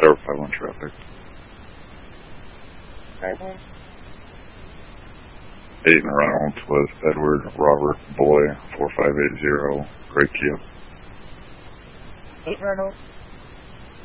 Tower 51 traffic. Okay. 8 in Reynolds was Edward Robert Boy 4580 Great Kia. 8 Reynolds.